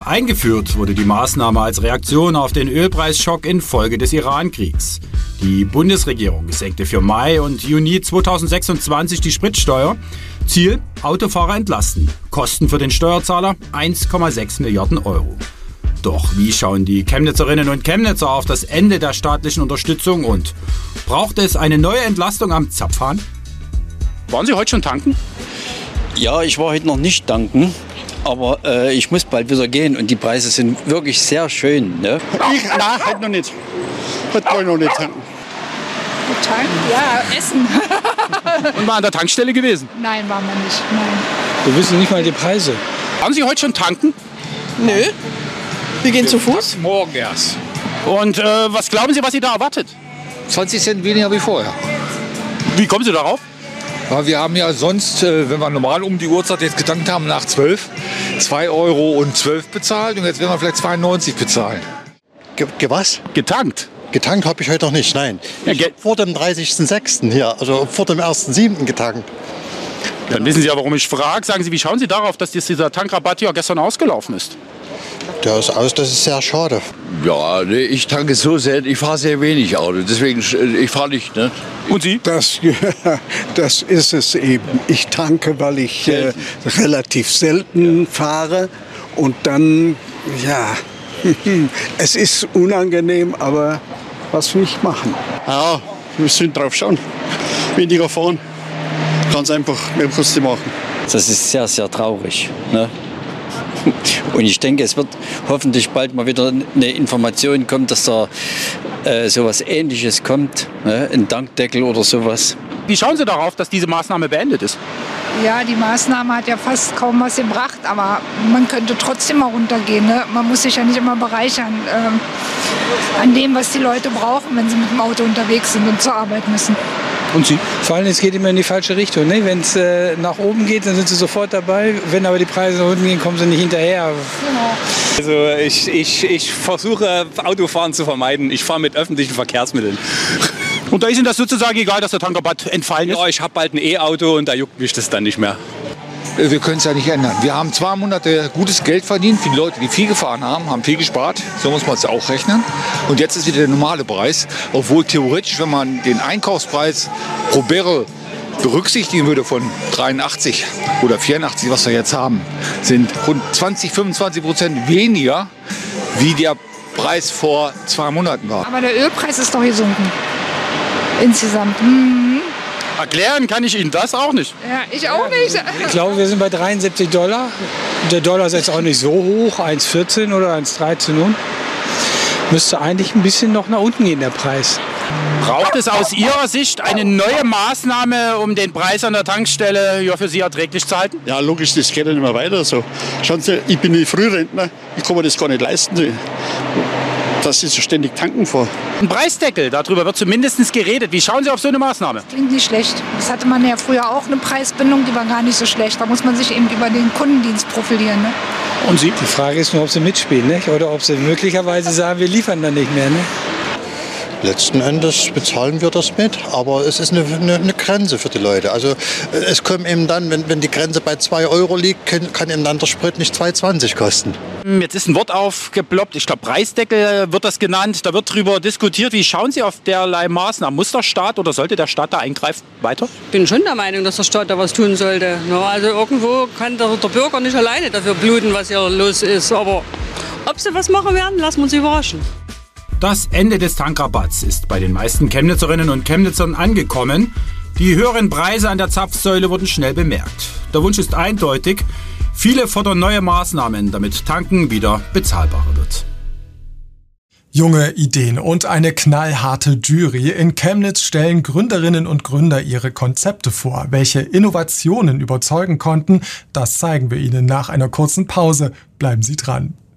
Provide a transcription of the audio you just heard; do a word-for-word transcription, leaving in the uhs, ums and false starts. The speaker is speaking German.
Eingeführt wurde die Maßnahme als Reaktion auf den Ölpreisschock infolge des Iran-Kriegs. Die Bundesregierung senkte für Mai und Juni zweitausendsechsundzwanzig die Spritsteuer. Ziel: Autofahrer entlasten. Kosten für den Steuerzahler eins Komma sechs Milliarden Euro. Doch wie schauen die Chemnitzerinnen und Chemnitzer auf das Ende der staatlichen Unterstützung und braucht es eine neue Entlastung am Zapfhahn? Waren Sie heute schon tanken? Ja, ich war heute noch nicht tanken, aber äh, ich muss bald wieder gehen und die Preise sind wirklich sehr schön. Ne? Ich, nein, heute noch nicht. Heute wollte ich noch nicht tanken. Tanken? Ja, essen. Und war an der Tankstelle gewesen? Nein, war man nicht. Nein. Wir wissen nicht mal die Preise. Haben Sie heute schon tanken? Nö. Wir gehen zu Fuß. Morgen erst. Und äh, was glauben Sie, was Sie da erwartet? zwanzig Cent weniger wie vorher. Wie kommen Sie darauf? Ja, wir haben ja sonst, wenn wir normal um die Uhrzeit jetzt getankt haben, nach zwölf, zwei Euro und zwölf bezahlt und jetzt werden wir vielleicht zweiundneunzig bezahlen. Ge, ge was? Getankt. Getankt habe ich heute noch nicht, nein. Ja, ich habe vor dem dreißigsten sechsten hier, also vor dem ersten siebten getankt. Dann genau. Wissen Sie ja, warum ich frage. Sagen Sie, wie schauen Sie darauf, dass dieser Tankrabatt hier gestern ausgelaufen ist? Der ist aus, das ist sehr schade. Ja, ich tanke so selten, ich fahre sehr wenig Auto, deswegen, ich fahre nicht. Ne? Und Sie? Das, das ist es eben. Ich tanke, weil ich äh, relativ selten fahre und dann, ja, es ist unangenehm, aber was will ich machen? Ja, wir müssen drauf schauen. Weniger fahren, ganz einfach mehr Kosten machen. Das ist sehr, sehr traurig. Ne? Und ich denke, es wird hoffentlich bald mal wieder eine Information kommen, dass da äh, sowas Ähnliches kommt, ne? Ein Tankdeckel oder sowas. Wie schauen Sie darauf, dass diese Maßnahme beendet ist? Ja, die Maßnahme hat ja fast kaum was gebracht, aber man könnte trotzdem mal runtergehen. Ne? Man muss sich ja nicht immer bereichern ähm, an dem, was die Leute brauchen, wenn sie mit dem Auto unterwegs sind und zur Arbeit müssen. Und Sie? Vor allem, es geht immer in die falsche Richtung. Ne? Wenn es äh, nach oben geht, dann sind sie sofort dabei. Wenn aber die Preise nach unten gehen, kommen sie nicht hinterher. Genau. Also ich, ich, ich versuche, Autofahren zu vermeiden. Ich fahre mit öffentlichen Verkehrsmitteln. Und da ist Ihnen das sozusagen egal, dass der Tankrabatt entfallen ist? Ja, ich habe bald ein E-Auto und da juckt mich das dann nicht mehr. Wir können es ja nicht ändern. Wir haben zwei Monate gutes Geld verdient. Viele Leute, die viel gefahren haben, haben viel gespart. So muss man es auch rechnen. Und jetzt ist wieder der normale Preis. Obwohl theoretisch, wenn man den Einkaufspreis pro Barrel berücksichtigen würde von dreiundachtzig oder vierundachtzig, was wir jetzt haben, sind rund zwanzig, fünfundzwanzig Prozent weniger, wie der Preis vor zwei Monaten war. Aber der Ölpreis ist doch gesunken. Insgesamt. Mhm. Erklären kann ich Ihnen das auch nicht. Ja, ich auch nicht. Ich glaube, wir sind bei dreiundsiebzig Dollar. Der Dollar ist jetzt auch nicht so hoch, eins Komma vierzehn oder eins Komma dreizehn nun. Müsste eigentlich ein bisschen noch nach unten gehen, der Preis. Braucht es aus Ihrer Sicht eine neue Maßnahme, um den Preis an der Tankstelle ja, für Sie erträglich zu halten? Ja, logisch, das geht ja nicht mehr weiter so. Schauen Sie, ich bin Frührentner, ich kann mir das gar nicht leisten, dass ich so ständig tanken fahre. Ein Preisdeckel, darüber wird zumindest geredet. Wie schauen Sie auf so eine Maßnahme? Klingt nicht schlecht. Das hatte man ja früher auch, eine Preisbindung, die war gar nicht so schlecht. Da muss man sich eben über den Kundendienst profilieren. Ne? Und Sie? Die Frage ist nur, ob Sie mitspielen, nicht? Oder ob Sie möglicherweise sagen, wir liefern dann nicht mehr. Ne? Letzten Endes bezahlen wir das mit, aber es ist eine, eine, eine Grenze für die Leute. Also es kommt eben dann, wenn, wenn die Grenze bei zwei Euro liegt, kann, kann eben dann der Sprit nicht zwei zwanzig kosten. Jetzt ist ein Wort aufgeploppt, ich glaube Preisdeckel wird das genannt, da wird darüber diskutiert. Wie schauen Sie auf derlei Maßnahmen? Muss der Staat oder sollte der Staat da eingreifen? Weiter? Ich bin schon der Meinung, dass der Staat da was tun sollte. Also irgendwo kann der, der Bürger nicht alleine dafür bluten, was hier los ist. Aber ob sie was machen werden, lassen wir uns überraschen. Das Ende des Tankrabatts ist bei den meisten Chemnitzerinnen und Chemnitzern angekommen. Die höheren Preise an der Zapfsäule wurden schnell bemerkt. Der Wunsch ist eindeutig. Viele fordern neue Maßnahmen, damit Tanken wieder bezahlbarer wird. Junge Ideen und eine knallharte Jury. In Chemnitz stellen Gründerinnen und Gründer ihre Konzepte vor. Welche Innovationen überzeugen konnten, das zeigen wir Ihnen nach einer kurzen Pause. Bleiben Sie dran.